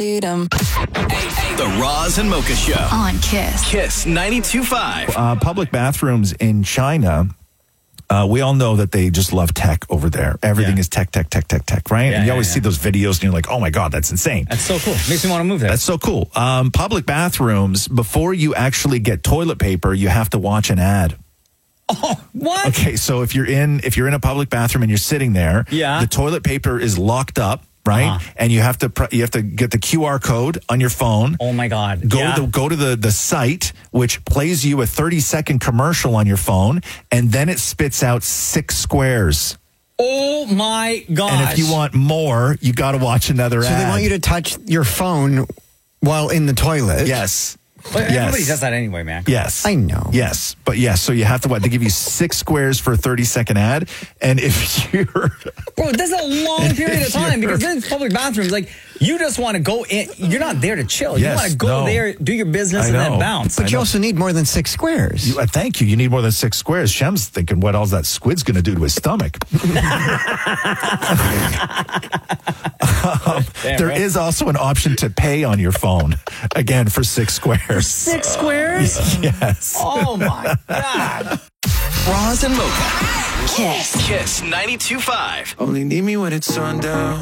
The Roz and Mocha Show on Kiss. Kiss 92.5. Public bathrooms in China, we all know that they just love tech over there. Everything is tech, right? And you always see those videos and you're like, oh my God, that's insane. That's so cool. Makes me want to move there. That's so cool. Public bathrooms, before you actually get toilet paper, you have to watch an ad. Oh, what? Okay, so if you're in a public bathroom and you're sitting there, the toilet paper is locked up, right? And you have to get the QR code on your phone. Oh my God! Go to the site, which plays you a 30-second commercial on your phone, and then it spits out 6 squares. Oh my God! And if you want more, you got to watch another ad. So they want you to touch your phone while in the toilet. Yes. But everybody does that anyway, man. Yes. I know. Yes. But yes, so you have to they give you 6 squares for a 30-second ad. And if you're... Bro, that's a long period of time because in public bathrooms, like, you just want to go in. You're not there to chill. You want to go there, do your business, and then bounce. But you also need more than 6 squares. Thank you. You need more than 6 squares. Shem's thinking, what else that squid's going to do to his stomach? There is also an option to pay on your phone, again, for 6 squares. 6 squares? Yes. Oh, my God. Roz and Mocha. Kiss. Kiss 92.5. Only need me when it's sundown.